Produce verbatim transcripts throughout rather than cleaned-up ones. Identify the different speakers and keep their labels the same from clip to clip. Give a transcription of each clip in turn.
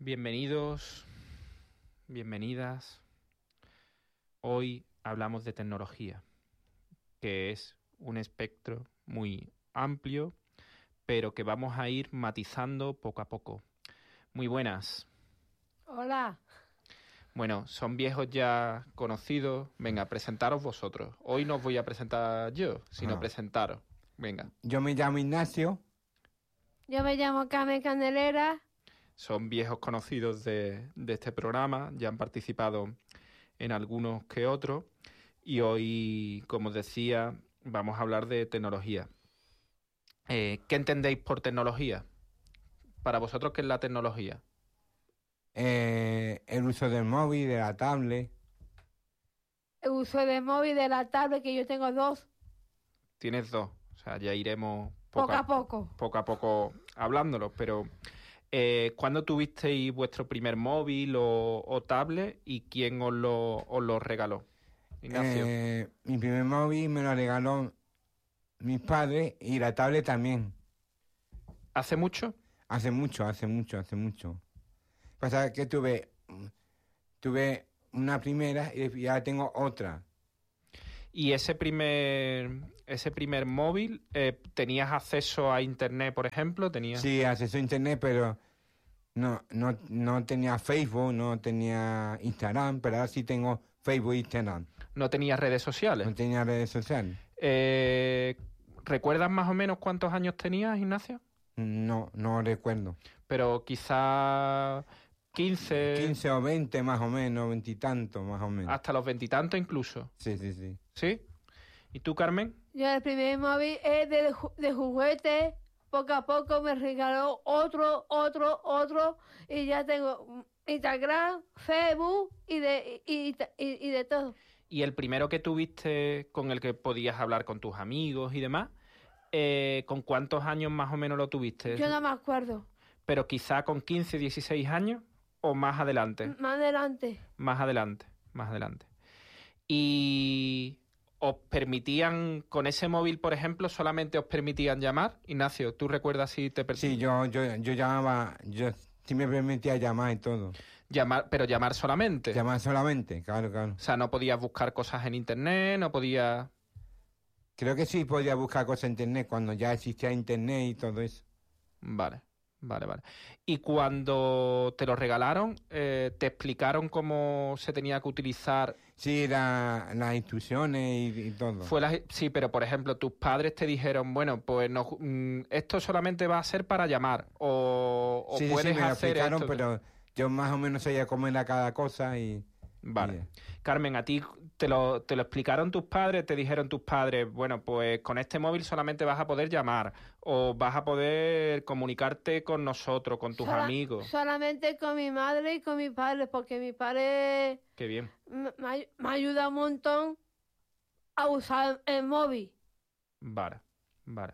Speaker 1: Bienvenidos, bienvenidas. Hoy hablamos de tecnología, que es un espectro muy amplio, pero que vamos a ir matizando poco a poco. Muy buenas.
Speaker 2: Hola.
Speaker 1: Bueno, son viejos ya conocidos. Venga, presentaros vosotros. Hoy no os voy a presentar yo, sino
Speaker 3: Ah.
Speaker 1: presentaros. Venga.
Speaker 3: Yo me llamo Ignacio.
Speaker 2: Yo me llamo Carmen Candelera.
Speaker 1: Son viejos conocidos de, de este programa, ya han participado en algunos que otros y hoy, como os decía, vamos a hablar de tecnología. Eh, ¿Qué entendéis por tecnología? Para vosotros, ¿qué es la tecnología?
Speaker 3: Eh, el uso del móvil, de la tablet.
Speaker 2: El uso del móvil, de la tablet, que yo tengo dos.
Speaker 1: Tienes dos, o sea, ya iremos
Speaker 2: Poco a poco.
Speaker 1: poco, a poco hablándolo, pero eh, ¿cuándo tuvisteis vuestro primer móvil o, o tablet y quién os lo, os lo regaló? Ignacio.
Speaker 3: Eh, mi primer móvil me lo regaló mis padres y la tablet también.
Speaker 1: ¿Hace mucho?
Speaker 3: Hace mucho, hace mucho, hace mucho. Pasa que tuve, tuve una primera y ya tengo otra.
Speaker 1: ¿Y ese primer ese primer móvil, eh, tenías acceso a internet, por ejemplo? ¿Tenías?
Speaker 3: Sí, acceso a internet, pero no, no, no tenía Facebook, no tenía Instagram, pero ahora sí tengo Facebook e Instagram.
Speaker 1: ¿No tenías redes sociales?
Speaker 3: No tenía redes sociales.
Speaker 1: Eh, ¿Recuerdas más o menos cuántos años tenías, Ignacio?
Speaker 3: No, no recuerdo.
Speaker 1: Pero quizá quince...
Speaker 3: quince o veinte más o menos, veintitantos más o menos.
Speaker 1: Hasta los veintitantos incluso.
Speaker 3: Sí, sí, sí.
Speaker 1: ¿Sí? ¿Y tú, Carmen?
Speaker 2: Yo el primer móvil es de, ju- de juguete. Poco a poco me regaló otro, otro, otro. Y ya tengo Instagram, Facebook y de, y, y, y de todo.
Speaker 1: ¿Y el primero que tuviste con el que podías hablar con tus amigos y demás, eh, con cuántos años más o menos lo tuviste?
Speaker 2: Yo no me acuerdo.
Speaker 1: Pero quizá con quince, dieciséis años o más adelante.
Speaker 2: Más adelante.
Speaker 1: Más adelante, más adelante. ¿Y os permitían, con ese móvil, por ejemplo, solamente os permitían llamar? Ignacio, ¿tú recuerdas si te permitían?
Speaker 3: Sí, yo, yo, yo llamaba, yo sí me permitía llamar y todo.
Speaker 1: Llamar, pero llamar solamente.
Speaker 3: Llamar solamente, claro, claro.
Speaker 1: O sea, no podías buscar cosas en internet, no podías...
Speaker 3: Creo que sí podía buscar cosas en internet cuando ya existía internet y todo eso.
Speaker 1: Vale, vale, vale. Y cuando te lo regalaron, eh, ¿te explicaron cómo se tenía que utilizar?
Speaker 3: Sí, la, las instrucciones y, y todo.
Speaker 1: Fue la, sí, pero por ejemplo, tus padres te dijeron, bueno, pues no, mm, esto solamente va a ser para llamar, o, o
Speaker 3: sí,
Speaker 1: puedes
Speaker 3: sí, me lo
Speaker 1: hacer
Speaker 3: explicaron,
Speaker 1: esto.
Speaker 3: pero yo más o menos sabía cómo era cada cosa y...
Speaker 1: Vale.
Speaker 3: y-
Speaker 1: Carmen, ¿a ti te lo, te lo explicaron tus padres? ¿Te dijeron tus padres, bueno, pues con este móvil solamente vas a poder llamar o vas a poder comunicarte con nosotros, con tus
Speaker 2: Sola-
Speaker 1: amigos?
Speaker 2: Solamente con mi madre y con mi padre, porque mi padre
Speaker 1: Qué bien.
Speaker 2: me, me- me ayuda un montón a usar el móvil.
Speaker 1: Vale, vale.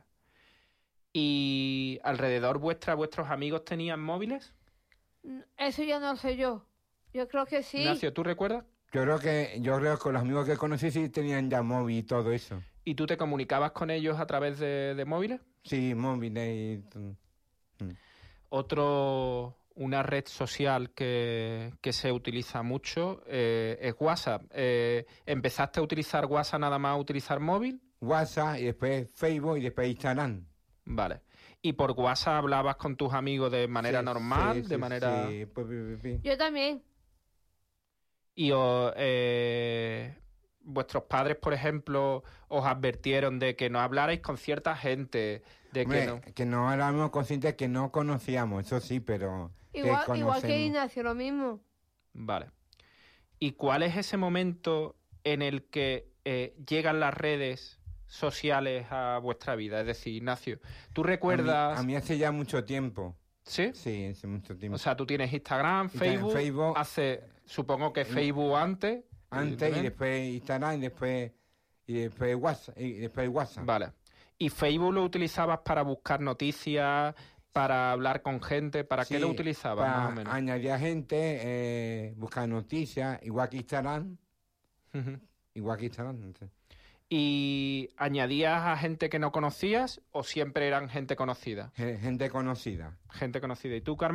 Speaker 1: ¿Y alrededor vuestra, vuestros amigos tenían móviles?
Speaker 2: Eso ya no sé yo. Yo creo que sí.
Speaker 1: Ignacio, ¿tú recuerdas?
Speaker 3: Yo creo que, yo creo que los amigos que conocí sí tenían ya móvil y todo eso.
Speaker 1: ¿Y tú te comunicabas con ellos a través de, de móviles?
Speaker 3: Sí, móviles y todo. Mm.
Speaker 1: Otro, una red social que, que se utiliza mucho eh, es WhatsApp. Eh, ¿Empezaste a utilizar WhatsApp nada más a utilizar móvil?
Speaker 3: WhatsApp y después Facebook y después Instagram.
Speaker 1: Vale. ¿Y por WhatsApp hablabas con tus amigos de manera
Speaker 3: Sí,
Speaker 1: normal?
Speaker 3: sí,
Speaker 1: de
Speaker 3: sí,
Speaker 1: manera...
Speaker 3: sí, pi, pi, pi, pi.
Speaker 2: Yo también.
Speaker 1: Y os, eh, vuestros padres, por ejemplo, os advirtieron de que no hablarais con cierta gente, de
Speaker 3: Hombre,
Speaker 1: que no...
Speaker 3: que no éramos conscientes que no conocíamos, eso sí, pero que
Speaker 2: Igual, igual que
Speaker 3: conocemos.
Speaker 2: Ignacio, lo mismo.
Speaker 1: Vale. ¿Y cuál es ese momento en el que eh, llegan las redes sociales a vuestra vida? Es decir, Ignacio, ¿tú recuerdas...?
Speaker 3: A mí, a mí hace ya mucho tiempo.
Speaker 1: ¿Sí?
Speaker 3: Sí, hace mucho tiempo.
Speaker 1: O sea, tú tienes Instagram,
Speaker 3: Instagram,
Speaker 1: Facebook,
Speaker 3: Facebook.
Speaker 1: hace, supongo que Facebook antes.
Speaker 3: Antes y
Speaker 1: evidentemente.
Speaker 3: después Instagram y después y después WhatsApp y después WhatsApp.
Speaker 1: Vale. ¿Y Facebook lo utilizabas para buscar noticias, para hablar con gente? ¿Para
Speaker 3: Sí,
Speaker 1: qué lo utilizabas,
Speaker 3: para
Speaker 1: más o menos?
Speaker 3: añadir a gente, eh, buscar noticias, igual que Instagram,
Speaker 1: Ujú.
Speaker 3: igual que Instagram. no sé.
Speaker 1: ¿Y añadías a gente que no conocías o siempre eran gente conocida?
Speaker 3: Ge- Gente conocida.
Speaker 1: Gente conocida. ¿Y tú, Carmen?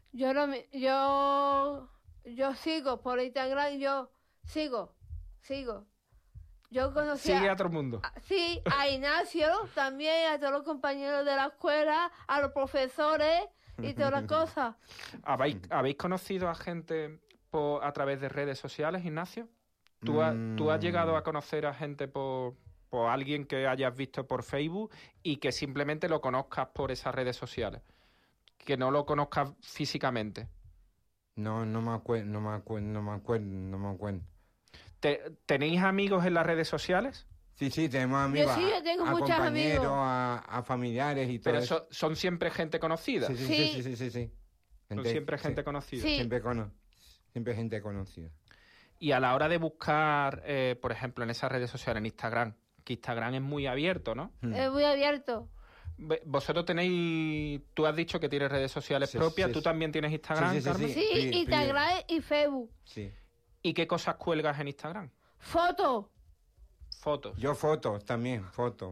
Speaker 2: Yo no me- yo yo sigo por Instagram, yo sigo, sigo. Yo conocí
Speaker 1: Sigue
Speaker 2: a,
Speaker 1: a todo el mundo.
Speaker 2: a- sí, a Ignacio, también a todos los compañeros de la escuela, a los profesores y todas las cosas.
Speaker 1: ¿Habéis, ¿habéis conocido a gente por, a través de redes sociales, Ignacio? ¿Tú, ha- ¿Tú has llegado a
Speaker 3: Mm,
Speaker 1: conocer a gente por, por alguien que hayas visto por Facebook y que simplemente lo conozcas por esas redes sociales? Que no lo conozcas físicamente.
Speaker 3: no, no me acuerdo, no me acuerdo, no me acuerdo, no me acuerdo.
Speaker 1: Te- ¿Tenéis amigos en las redes sociales?
Speaker 3: Sí, sí, tenemos amigos,
Speaker 2: sí,
Speaker 3: a-
Speaker 2: yo tengo
Speaker 3: a,
Speaker 2: muchos
Speaker 3: compañeros,
Speaker 2: amigos.
Speaker 3: a, a familiares y todo
Speaker 1: Pero
Speaker 3: eso.
Speaker 1: so- son siempre gente conocida.
Speaker 3: Sí, sí,
Speaker 2: Sí.
Speaker 3: sí, sí, sí, sí, sí.
Speaker 1: Son
Speaker 3: Gente-
Speaker 1: siempre
Speaker 3: sí,
Speaker 1: gente conocida.
Speaker 2: Sí.
Speaker 3: siempre, cono- siempre gente conocida.
Speaker 1: Y a la hora de buscar, eh, por ejemplo, en esas redes sociales, en Instagram, que Instagram es muy abierto, ¿no?
Speaker 3: Mm.
Speaker 2: Es muy abierto.
Speaker 1: Ve- Vosotros tenéis, tú has dicho que tienes redes sociales
Speaker 3: Sí,
Speaker 1: propias,
Speaker 3: sí,
Speaker 1: ¿tú
Speaker 3: sí.
Speaker 1: también tienes Instagram,
Speaker 3: Sí, sí, sí,
Speaker 1: Carmen?
Speaker 3: sí.
Speaker 2: Sí,
Speaker 3: pri- pri-
Speaker 2: Instagram y Facebook.
Speaker 3: Sí.
Speaker 1: ¿Y qué cosas cuelgas en Instagram?
Speaker 2: Fotos.
Speaker 1: Fotos.
Speaker 3: Yo fotos también, fotos.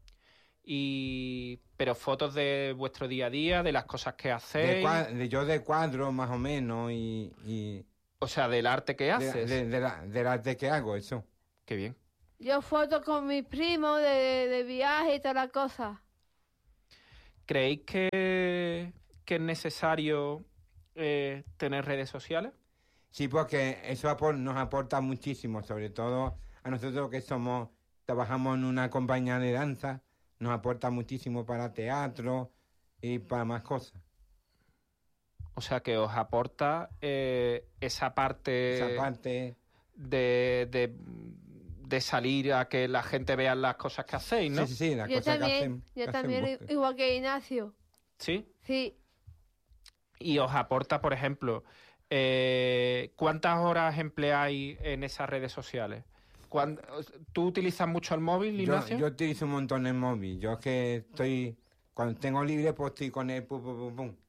Speaker 1: Y pero fotos de vuestro día a día, de las cosas que
Speaker 3: De
Speaker 1: hacéis,
Speaker 3: cua- de- yo de cuadros más o menos y, y
Speaker 1: o sea, del arte que
Speaker 3: de,
Speaker 1: haces.
Speaker 3: de, de la, del arte que hago, eso.
Speaker 1: Qué bien.
Speaker 2: Yo fotos con mis primos de, de viaje y todas las cosas.
Speaker 1: ¿Creéis que, que es necesario eh, tener redes sociales?
Speaker 3: Sí, porque eso apor- nos aporta muchísimo, sobre todo a nosotros que somos, trabajamos en una compañía de danza, nos aporta muchísimo para teatro y para más cosas.
Speaker 1: O sea, que os aporta eh, esa parte,
Speaker 3: Esa parte,
Speaker 1: de, de, de salir a que la gente vea las cosas que hacéis, ¿no?
Speaker 3: sí, sí, sí, las
Speaker 2: Yo
Speaker 3: cosas que
Speaker 2: también,
Speaker 3: hacen-
Speaker 2: yo
Speaker 3: que
Speaker 2: también,
Speaker 3: hacemos.
Speaker 2: igual que Ignacio.
Speaker 1: ¿Sí?
Speaker 2: Sí,
Speaker 1: Y os aporta, por ejemplo, eh, ¿cuántas horas empleáis en esas redes sociales? ¿Cuán- ¿Tú utilizas mucho el móvil,
Speaker 3: Yo,
Speaker 1: Ignacio?
Speaker 3: yo utilizo un montón el móvil, yo es que estoy, cuando tengo libre, pues estoy con él, pum, pum, pum, pum.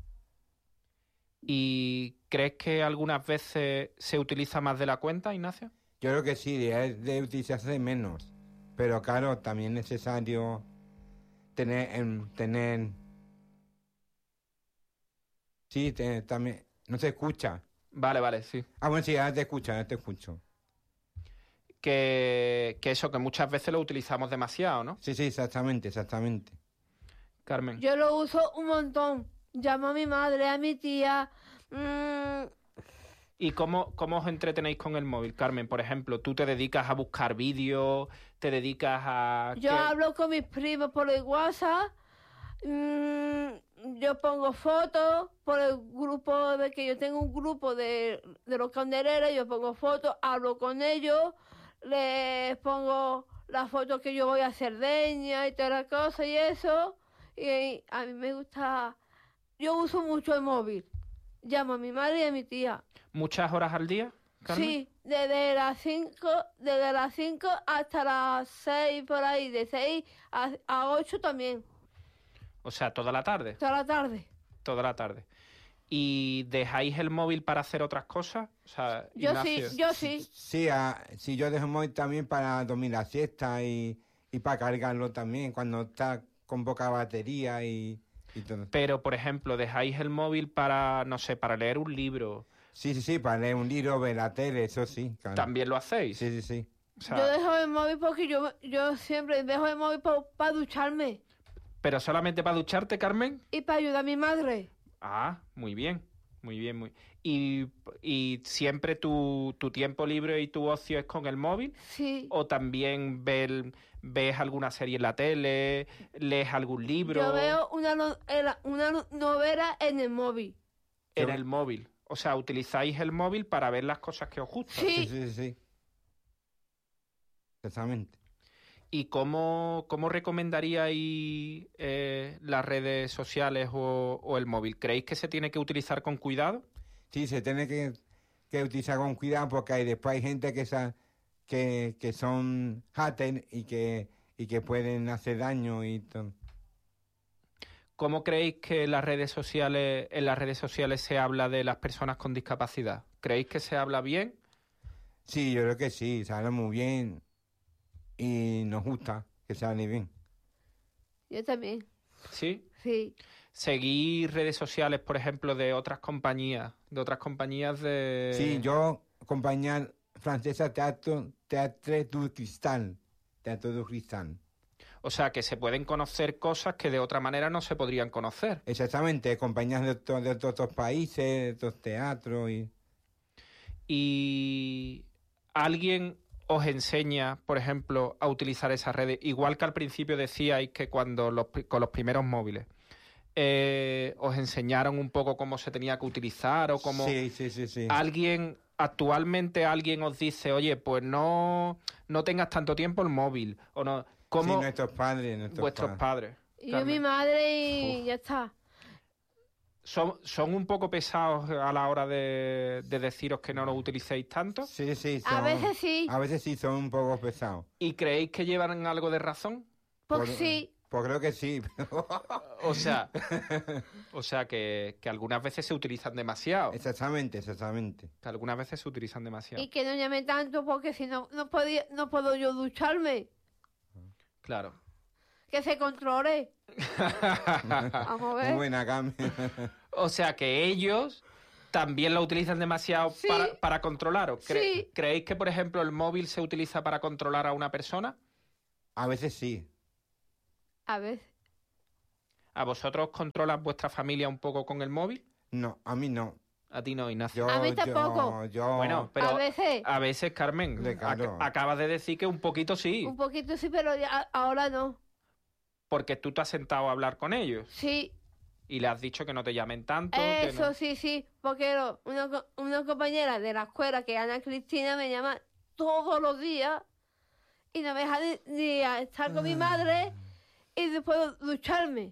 Speaker 1: ¿Y crees que algunas veces se utiliza más de la cuenta, Ignacio?
Speaker 3: Yo creo que sí, de, de utilizarse menos, pero claro, también es necesario tener, em, tener, sí, te- también, no se escucha.
Speaker 1: Vale, vale, sí.
Speaker 3: Ah, bueno, sí, ahora te escucho, ahora te escucho.
Speaker 1: Que, que eso, que muchas veces lo utilizamos demasiado, ¿no?
Speaker 3: Sí, sí, exactamente, exactamente.
Speaker 1: Carmen.
Speaker 2: yo lo uso un montón. Llamo a mi madre, a mi tía. mm,
Speaker 1: ¿Y cómo, cómo os entretenéis con el móvil, Carmen? Por ejemplo, tú te dedicas a buscar vídeos, te dedicas a...
Speaker 2: yo
Speaker 1: ¿qué?
Speaker 2: hablo con mis primos por el WhatsApp. mm, yo pongo fotos por el grupo de que yo tengo un grupo de, de los candeleros. Yo pongo fotos, hablo con ellos, les pongo las fotos que yo voy a hacer deña y todas las cosas y eso. Y a mí me gusta. Yo uso mucho el móvil. Llamo a mi madre y a mi tía.
Speaker 1: ¿Muchas horas al día, Carmen?
Speaker 2: Sí, desde las cinco, desde las cinco hasta las seis por ahí, de seis a, a ocho también,
Speaker 1: O sea, toda la tarde.
Speaker 2: toda la tarde.
Speaker 1: Toda la tarde. ¿Y dejáis el móvil para hacer otras cosas? O sea,
Speaker 2: Yo
Speaker 1: Ignacio,
Speaker 2: sí, yo sí.
Speaker 3: Sí, ah, sí, yo dejo el móvil también para dormir la siesta y, y para cargarlo también cuando está con poca batería y, y todo.
Speaker 1: Pero, por ejemplo, dejáis el móvil para, no sé, para leer un libro.
Speaker 3: Sí, sí, sí, para leer un libro, ver la tele, eso sí, claro.
Speaker 1: ¿También lo hacéis?
Speaker 3: Sí, sí, sí.
Speaker 1: O sea,
Speaker 2: Yo dejo el móvil porque yo, yo siempre dejo el móvil para ducharme
Speaker 1: ¿pero solamente para ducharte, Carmen?
Speaker 2: y para ayudar a mi madre.
Speaker 1: Ah, muy bien, muy bien, muy ¿Y, y siempre tu, tu tiempo libre y tu ocio es con el móvil?
Speaker 2: Sí.
Speaker 1: ¿O también ver- ves alguna serie en la tele, lees algún libro
Speaker 2: Yo veo una, no- era- una no- novela en el móvil.
Speaker 1: en el móvil? O sea, utilizáis el móvil para ver las cosas que os gustan.
Speaker 2: Sí.
Speaker 3: Sí, sí, sí, sí. Exactamente.
Speaker 1: ¿Y cómo, cómo recomendaríais eh, las redes sociales o, o el móvil? ¿Creéis que se tiene que utilizar con cuidado?
Speaker 3: Sí, se tiene que, que utilizar con cuidado porque hay, después hay gente que, sa- que, que son hackers y que, y que pueden hacer daño y todo.
Speaker 1: ¿Cómo creéis que las redes sociales, en las redes sociales se habla de las personas con discapacidad? ¿Creéis que se habla bien?
Speaker 3: Sí, yo creo que sí, se habla muy bien y nos gusta que se hable bien.
Speaker 2: Yo también.
Speaker 1: ¿Sí?
Speaker 2: Sí.
Speaker 1: seguir redes sociales, por ejemplo, de otras compañías, de otras compañías de...
Speaker 3: Sí, yo, compañía francesa Teatro, Teatre du Cristal, Teatro du Cristal.
Speaker 1: O sea, que se pueden conocer cosas que de otra manera no se podrían conocer.
Speaker 3: Exactamente, compañías de, otro- de otros países, de otros teatros y...
Speaker 1: Y alguien os enseña, por ejemplo, a utilizar esas redes, igual que al principio decíais que cuando los, pri- con los primeros móviles eh, os enseñaron un poco cómo se tenía que utilizar o cómo
Speaker 3: Sí, sí, sí, sí.
Speaker 1: alguien, actualmente alguien os dice, oye, pues no, no tengas tanto tiempo el móvil, o no,
Speaker 3: Sí,
Speaker 1: ¿cómo
Speaker 3: nuestros padres, nuestros
Speaker 1: vuestros
Speaker 3: padres.
Speaker 1: padres?
Speaker 2: Y yo
Speaker 1: Carmen,
Speaker 2: mi madre y
Speaker 1: Uf.
Speaker 2: ya está.
Speaker 1: ¿son, son un poco pesados a la hora de, de deciros que no lo utilicéis tanto?
Speaker 3: Sí, sí,
Speaker 2: A
Speaker 3: son-
Speaker 2: veces sí,
Speaker 3: A veces sí son un poco pesados.
Speaker 1: ¿Y creéis que llevan algo de razón?
Speaker 2: porque
Speaker 3: Por-
Speaker 2: sí.
Speaker 3: Pues creo que sí.
Speaker 1: O sea, o sea que, que algunas veces se utilizan demasiado.
Speaker 3: Exactamente, exactamente.
Speaker 1: Que algunas veces se utilizan demasiado.
Speaker 2: Y que no llame tanto porque si no, no, podía, no puedo yo ducharme.
Speaker 1: Claro.
Speaker 2: Que se controle. Vamos a
Speaker 3: Muy
Speaker 2: ver.
Speaker 3: buena, Carmen.
Speaker 1: O sea que ellos también lo utilizan demasiado
Speaker 2: Sí.
Speaker 1: para, para controlaros. Cre-
Speaker 2: Sí.
Speaker 1: ¿Creéis que, por ejemplo, el móvil se utiliza para controlar a una persona?
Speaker 3: A veces sí.
Speaker 2: A ver.
Speaker 1: ¿A vosotros controlas vuestra familia un poco con el móvil?
Speaker 3: No, a mí no.
Speaker 1: A ti no, Ignacio.
Speaker 3: Yo,
Speaker 2: A mí
Speaker 3: yo-
Speaker 2: tampoco.
Speaker 3: Yo,
Speaker 1: Bueno, pero
Speaker 2: a veces.
Speaker 1: a veces, Carmen,
Speaker 3: De claro.
Speaker 1: ac- acabas de decir que un poquito sí,
Speaker 2: Un poquito sí, pero ya, ahora no.
Speaker 1: porque tú te has sentado a hablar con ellos
Speaker 2: Sí.
Speaker 1: y le has dicho que no te llamen tanto. que
Speaker 2: Eso
Speaker 1: no-
Speaker 2: sí, sí. Porque lo- una, co- una compañera de la escuela, que es Ana Cristina, me llama todos los días y no me deja ni, ni a estar con mi madre y después ducharme.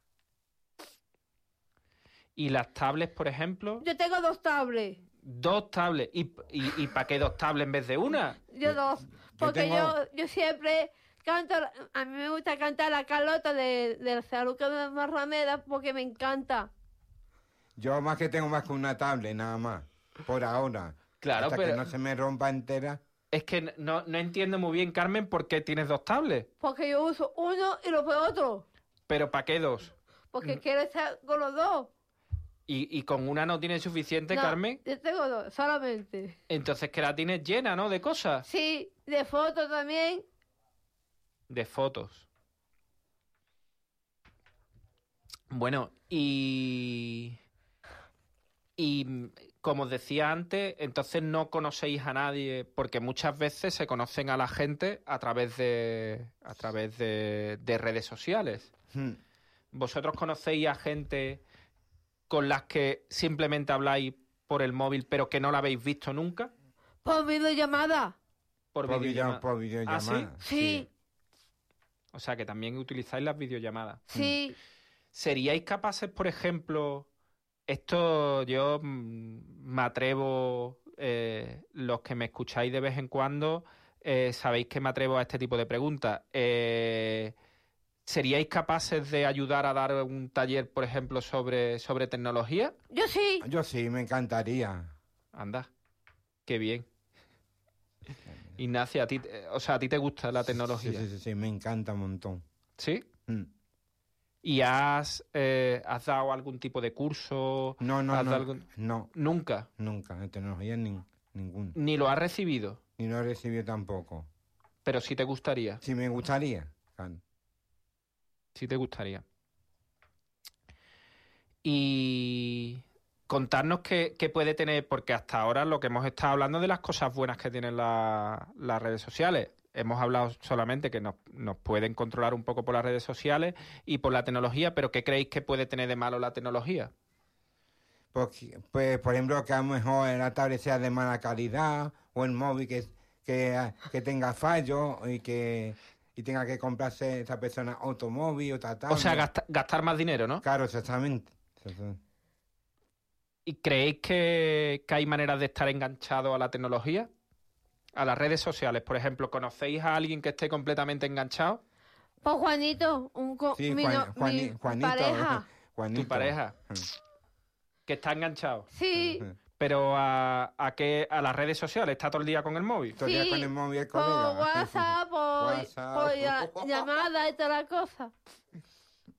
Speaker 1: Y las tablets, por ejemplo,
Speaker 2: Yo tengo dos tablets.
Speaker 1: dos tablets. ¿Y, y, y para qué dos tablets en vez de una?
Speaker 2: Yo dos. Porque
Speaker 3: tengo-
Speaker 2: yo, yo siempre canto, a mí me gusta cantar la Carlota de, de Saluca de Marrameda porque me encanta.
Speaker 3: yo más que tengo más que una tablet, nada más. Por ahora.
Speaker 1: Claro,
Speaker 3: Hasta
Speaker 1: pero
Speaker 3: que no se me rompa entera.
Speaker 1: es que no, no entiendo muy bien, Carmen, por qué tienes dos tablets.
Speaker 2: Porque yo uso uno y después otro.
Speaker 1: ¿Pero para qué dos?
Speaker 2: Porque quiero estar con los dos.
Speaker 1: ¿Y, y con una no tienes suficiente,
Speaker 2: No,
Speaker 1: Carmen?
Speaker 2: Yo tengo dos, solamente.
Speaker 1: Entonces que la tienes llena, ¿no? De cosas.
Speaker 2: Sí, de fotos también.
Speaker 1: De fotos. Bueno, y... Y mm, como os decía antes, entonces no conocéis a nadie, porque muchas veces se conocen a la gente a través de, a través de, de redes sociales.
Speaker 3: Hmm.
Speaker 1: ¿Vosotros conocéis a gente con las que simplemente habláis por el móvil, pero que no la habéis visto nunca?
Speaker 2: Por videollamada.
Speaker 1: Por,
Speaker 3: Por,
Speaker 1: videollamada.
Speaker 3: video, por videollamada.
Speaker 1: ¿Ah,
Speaker 2: Sí,
Speaker 1: O sea, que también utilizáis las videollamadas.
Speaker 2: sí.
Speaker 1: ¿Seríais capaces, por ejemplo, esto yo mm, me atrevo, eh, los que me escucháis de vez en cuando, eh, sabéis que me atrevo a este tipo de preguntas. Eh, ¿Seríais capaces de ayudar a dar un taller, por ejemplo, sobre, sobre tecnología?
Speaker 2: Yo sí.
Speaker 3: Yo sí, me encantaría.
Speaker 1: Anda, qué bien. Ignacia, a ti, te- o sea, ¿a ti te gusta la tecnología?
Speaker 3: Sí, sí, sí, sí, me encanta un montón.
Speaker 1: ¿Sí?
Speaker 3: Hmm.
Speaker 1: ¿Y has, eh, has dado algún tipo de curso?
Speaker 3: No, no,
Speaker 1: ¿Has
Speaker 3: no.
Speaker 1: dado algún-
Speaker 3: No,
Speaker 1: Nunca.
Speaker 3: nunca. De tecnología nin- ningún.
Speaker 1: Ni lo has recibido,
Speaker 3: Ni lo he recibido tampoco.
Speaker 1: pero sí te gustaría.
Speaker 3: Sí, me gustaría. Claro.
Speaker 1: Sí te gustaría. Y contarnos qué, qué puede tener, porque hasta ahora lo que hemos estado hablando de las cosas buenas que tienen la- las redes sociales. Hemos hablado solamente que nos, nos pueden controlar un poco por las redes sociales y por la tecnología, pero ¿qué creéis que puede tener de malo la tecnología?
Speaker 3: Porque, pues, por ejemplo, que a lo mejor la tablet sea de mala calidad o el móvil que, que, que tenga fallos y que y tenga que comprarse esa persona otro móvil, otra tablet.
Speaker 1: O sea, gasta- gastar más dinero, ¿no?
Speaker 3: Claro, exactamente. Exactamente.
Speaker 1: ¿Y creéis que, que hay maneras de estar enganchado a la tecnología? A las redes sociales, por ejemplo, ¿conocéis a alguien que esté completamente enganchado?
Speaker 2: Pues Juanito, un co-
Speaker 3: Sí,
Speaker 2: mi,
Speaker 3: Juan-
Speaker 2: no-
Speaker 3: Juani-
Speaker 2: mi
Speaker 3: Juanito.
Speaker 2: pareja.
Speaker 3: Juanito.
Speaker 1: ¿Tu pareja?
Speaker 3: Mm.
Speaker 1: Que está enganchado.
Speaker 2: Sí,
Speaker 1: Pero a, a qué, a las redes sociales, está todo el día con el móvil.
Speaker 3: Todo el día
Speaker 2: Sí,
Speaker 3: con el móvil el
Speaker 2: por
Speaker 3: colega.
Speaker 2: WhatsApp, por,
Speaker 3: WhatsApp.
Speaker 2: por ya- llamada y toda la cosa.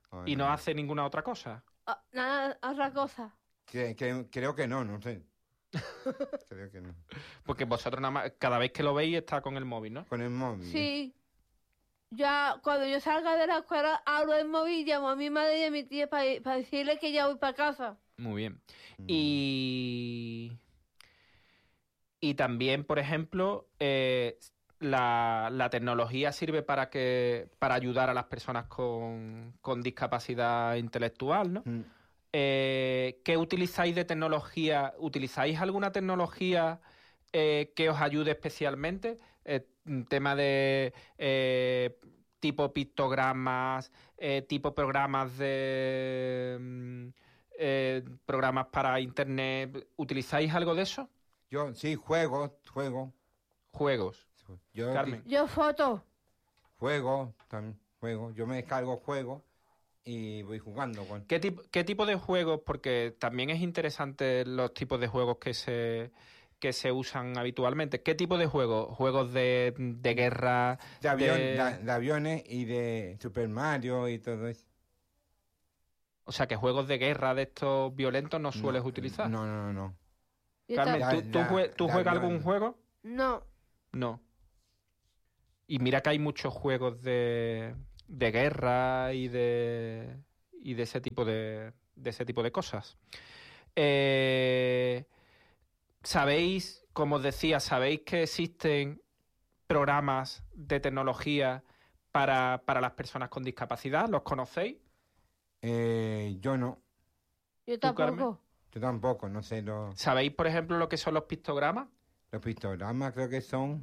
Speaker 3: Ay,
Speaker 1: ¿Y no hace ninguna otra cosa?
Speaker 2: Ah, nada, otra cosa.
Speaker 3: que- que- creo que no, no sé. Creo que no.
Speaker 1: Porque vosotros nada más, cada vez que lo veis está con el móvil, ¿no?
Speaker 3: Con el móvil.
Speaker 2: Sí. Ya cuando yo salga de la escuela, abro el móvil y llamo a mi madre y a mi tía para decirle que ya voy para casa.
Speaker 1: Muy bien.
Speaker 3: Mm.
Speaker 1: Y, y también, por ejemplo, eh, la, la tecnología sirve para que para ayudar a las personas con, con discapacidad intelectual, ¿no?
Speaker 3: Mm.
Speaker 1: Eh, ¿qué utilizáis de tecnología? ¿Utilizáis alguna tecnología eh, que os ayude especialmente? Eh, tema de eh, tipo pictogramas, eh, tipo programas de mm, eh, programas para internet. ¿Utilizáis algo de eso?
Speaker 3: Yo sí juego, juego.
Speaker 1: Juegos.
Speaker 3: Yo
Speaker 1: Carmen.
Speaker 2: Yo foto.
Speaker 3: juego, también juego. Yo me descargo juegos y voy jugando con.
Speaker 1: ¿Qué tipo, qué tipo de juegos? Porque también es interesante los tipos de juegos que se que se usan habitualmente. ¿Qué tipo de juegos? ¿Juegos de, de guerra?
Speaker 3: De, avión,
Speaker 1: de-
Speaker 3: de- de aviones y de Super Mario y todo eso.
Speaker 1: O sea, que juegos de guerra de estos violentos no sueles
Speaker 3: No,
Speaker 1: utilizar.
Speaker 3: No, no, no.
Speaker 2: Yo
Speaker 1: Carmen,
Speaker 3: Ya-
Speaker 1: ¿tú, tú
Speaker 3: ya-
Speaker 1: jue- tú
Speaker 3: ya
Speaker 1: juegas
Speaker 3: no,
Speaker 1: algún
Speaker 3: no.
Speaker 1: juego?
Speaker 2: ta- No.
Speaker 1: No. Y mira que hay muchos juegos de, de guerra y de y de ese tipo de, de ese tipo de cosas. Eh, sabéis, como os decía, sabéis que existen programas de tecnología para, para las personas con discapacidad. ¿Los conocéis?
Speaker 3: Eh, yo no.
Speaker 2: Yo
Speaker 1: ¿Tú, Carmen?
Speaker 2: tampoco.
Speaker 3: Yo tampoco, no sé los,
Speaker 1: ¿Sabéis, por ejemplo, lo que son los pictogramas?
Speaker 3: los pictogramas, creo que son.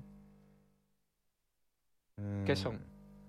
Speaker 3: eh,
Speaker 1: ¿Qué son?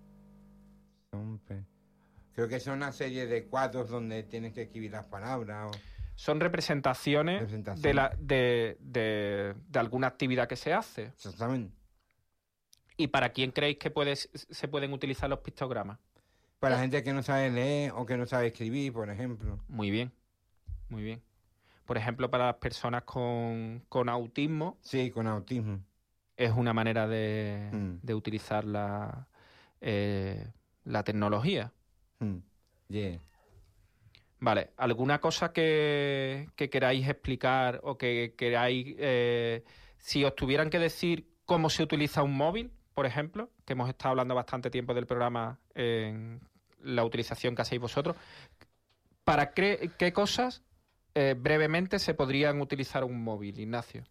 Speaker 3: son pe- Creo que son una serie de cuadros donde tienes que escribir las palabras. o-
Speaker 1: Son representaciones,
Speaker 3: Representaciones.
Speaker 1: de, la, de, de, de alguna actividad que se hace.
Speaker 3: Exactamente.
Speaker 1: ¿Y para quién creéis que puede, se pueden utilizar los pictogramas?
Speaker 3: Para
Speaker 2: Eh.
Speaker 3: la gente que no sabe leer o que no sabe escribir, por ejemplo.
Speaker 1: Muy bien, muy bien. Por ejemplo, para las personas con, con autismo
Speaker 3: Sí, con autismo.
Speaker 1: es una manera de,
Speaker 3: Mm.
Speaker 1: de utilizar la, eh, la tecnología.
Speaker 3: Mm, yeah.
Speaker 1: Vale, ¿alguna cosa que, que queráis explicar o que queráis, eh, si os tuvieran que decir cómo se utiliza un móvil, por ejemplo, que hemos estado hablando bastante tiempo del programa en la utilización que hacéis vosotros, ¿para qué, qué cosas eh, brevemente se podrían utilizar un móvil, Ignacio?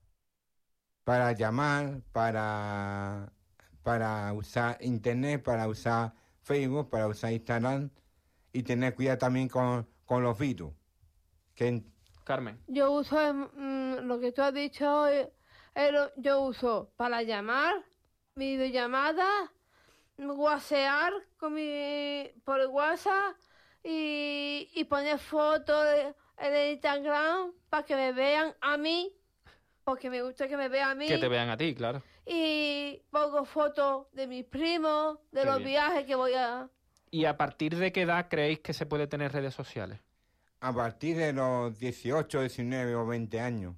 Speaker 3: Para llamar, para, para usar internet, para usar Facebook, para usar Instagram y tener cuidado también con, con los virus. Que en-
Speaker 1: Carmen.
Speaker 2: Yo uso mm, lo que tú has dicho. eh, eh, lo- yo uso para llamar, videollamadas, whatsappear con mi, por el WhatsApp y, y poner fotos en el Instagram para que me vean a mí, porque me gusta que me vean a mí.
Speaker 1: Que te vean a ti, claro.
Speaker 2: Y pongo fotos de mis primos, de
Speaker 1: Qué
Speaker 2: los
Speaker 1: bien.
Speaker 2: viajes que voy a...
Speaker 1: ¿Y a partir de qué edad creéis que se puede tener redes sociales?
Speaker 3: a partir de los dieciocho, diecinueve o veinte años.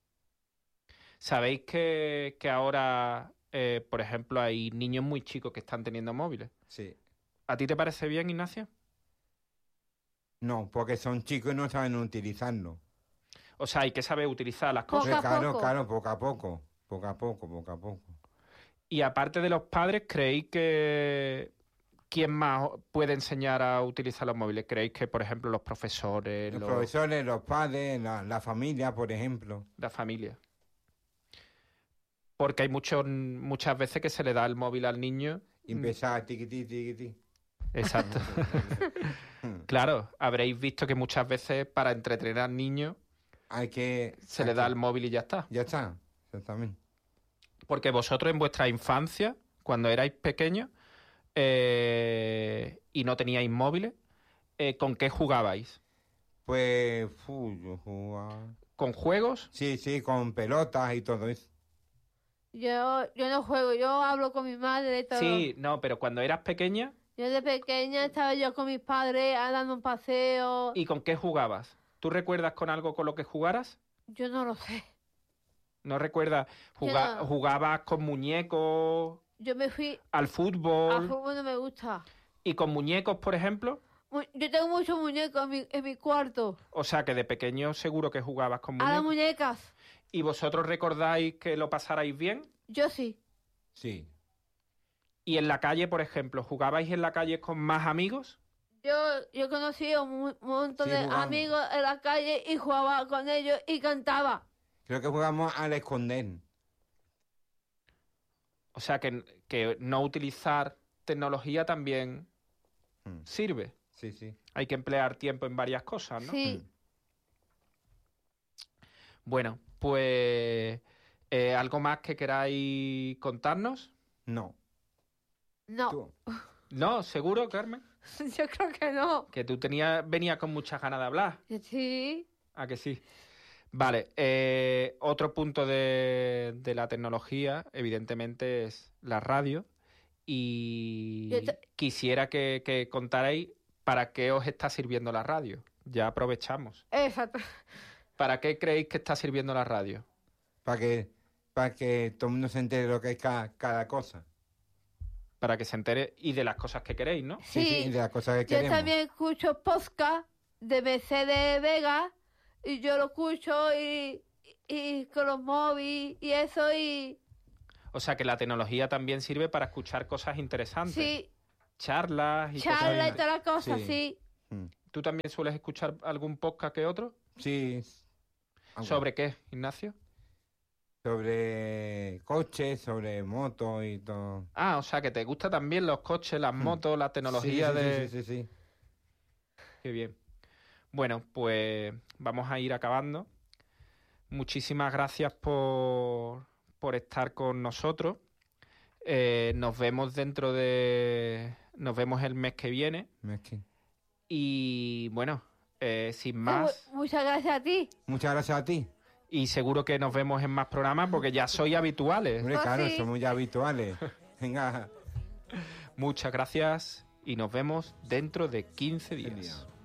Speaker 1: ¿Sabéis que, que ahora, eh, por ejemplo, hay niños muy chicos que están teniendo móviles?
Speaker 3: Sí.
Speaker 1: ¿A ti te parece bien, Ignacio?
Speaker 3: No, porque son chicos y no saben utilizarlo.
Speaker 1: O sea, hay que saber utilizar las cosas.
Speaker 2: Poco a
Speaker 3: claro,
Speaker 2: poco.
Speaker 3: claro, poco a poco. Poco a poco, poco a poco.
Speaker 1: Y aparte de los padres, ¿creéis que quién más puede enseñar a utilizar los móviles? ¿Creéis que, por ejemplo, los profesores,
Speaker 3: Los
Speaker 1: los-
Speaker 3: profesores, los padres, la, la familia, por ejemplo.
Speaker 1: la familia? Porque hay muchos, muchas veces que se le da el móvil al niño.
Speaker 3: Y empezar tiquití, tiquití.
Speaker 1: Exacto. Claro, habréis visto que muchas veces para entretener al niño
Speaker 3: Hay que...
Speaker 1: se
Speaker 3: hay
Speaker 1: le da
Speaker 3: que-
Speaker 1: el móvil y ya está.
Speaker 3: Ya está, exactamente.
Speaker 1: Porque vosotros en vuestra infancia, cuando erais pequeños eh, y no teníais móviles, eh, ¿con qué jugabais?
Speaker 3: Pues, fu, yo jugaba...
Speaker 1: ¿Con juegos?
Speaker 3: Sí, sí, con pelotas y todo eso.
Speaker 2: Yo, yo no juego, yo hablo con mi madre y todo.
Speaker 1: Sí, no, pero cuando eras pequeña,
Speaker 2: Yo de pequeña estaba yo con mis padres a dando un paseo.
Speaker 1: ¿y con qué jugabas? ¿Tú recuerdas con algo con lo que jugaras?
Speaker 2: Yo no lo sé.
Speaker 1: ¿No recuerdas? Juga-
Speaker 2: no.
Speaker 1: ¿Jugabas con muñecos
Speaker 2: Yo me fui
Speaker 1: al
Speaker 2: a
Speaker 1: fútbol?
Speaker 2: fútbol, no me gusta.
Speaker 1: ¿Y con muñecos, por ejemplo?
Speaker 2: mu- yo tengo muchos muñecos en mi, en mi cuarto.
Speaker 1: O sea, que de pequeño seguro que jugabas con
Speaker 2: A las
Speaker 1: muñecos.
Speaker 2: muñecas.
Speaker 1: ¿Y vosotros recordáis que lo pasarais bien?
Speaker 2: Yo sí.
Speaker 3: Sí.
Speaker 1: ¿Y en la calle, por ejemplo, jugabais en la calle con más amigos?
Speaker 2: Yo, yo conocí a un mu- montón
Speaker 3: Sí,
Speaker 2: de
Speaker 3: jugamos.
Speaker 2: amigos en la calle y jugaba con ellos y cantaba.
Speaker 3: Creo que jugamos al esconder.
Speaker 1: O sea, que, que no utilizar tecnología también
Speaker 3: Mm.
Speaker 1: sirve.
Speaker 3: Sí, sí.
Speaker 1: Hay que emplear tiempo en varias cosas, ¿no?
Speaker 2: Sí.
Speaker 3: Mm.
Speaker 1: Bueno, pues eh, ¿algo más que queráis contarnos?
Speaker 3: No.
Speaker 2: No,
Speaker 3: Tú.
Speaker 1: No, seguro, Carmen,
Speaker 2: yo creo que no.
Speaker 1: que tú tenías, venías con muchas ganas de hablar.
Speaker 2: Sí.
Speaker 1: ¿A que sí? Vale, eh, otro punto de, de la tecnología, evidentemente, es la radio. Y
Speaker 2: Yo te-
Speaker 1: quisiera que, que contarais para qué os está sirviendo la radio. Ya aprovechamos.
Speaker 2: Exacto.
Speaker 1: ¿Para qué creéis que está sirviendo la radio?
Speaker 3: Para que, para que todo el mundo se entere de lo que es cada, cada cosa.
Speaker 1: Para que se entere y de las cosas que queréis, ¿no?
Speaker 3: Sí, sí,
Speaker 2: Sí.
Speaker 3: de las cosas que
Speaker 2: Yo
Speaker 3: queremos.
Speaker 2: también escucho podcast de Mercedes Vega y yo lo escucho y, y con los móviles y eso y
Speaker 1: O sea que la tecnología también sirve para escuchar cosas interesantes.
Speaker 2: sí,
Speaker 1: Charlas y
Speaker 2: charla y
Speaker 1: cosas.
Speaker 2: todas las cosas,
Speaker 3: Sí.
Speaker 2: sí.
Speaker 3: Mm.
Speaker 1: ¿Tú también sueles escuchar algún podcast que otro?
Speaker 3: Sí. Algo.
Speaker 1: ¿Sobre qué, Ignacio?
Speaker 3: Sobre coches, sobre motos y todo.
Speaker 1: Ah, o sea que te gustan también los coches, las
Speaker 3: Mm.
Speaker 1: motos, la tecnología
Speaker 3: Sí, sí,
Speaker 1: de...
Speaker 3: Sí, sí, sí.
Speaker 1: Qué bien. Bueno, pues vamos a ir acabando. Muchísimas gracias por, por estar con nosotros. Eh, nos vemos dentro de... Nos vemos el mes que viene.
Speaker 3: Es que-
Speaker 1: Y bueno, eh, sin
Speaker 2: Mu-
Speaker 1: más...
Speaker 2: Muchas gracias a ti.
Speaker 3: Muchas gracias a ti.
Speaker 1: Y seguro que nos vemos en más programas porque ya sois habituales.
Speaker 3: Hombre,
Speaker 2: Ah,
Speaker 3: claro,
Speaker 2: sí.
Speaker 3: somos ya habituales. Venga.
Speaker 1: Muchas gracias y nos vemos dentro de quince días.
Speaker 3: Genial.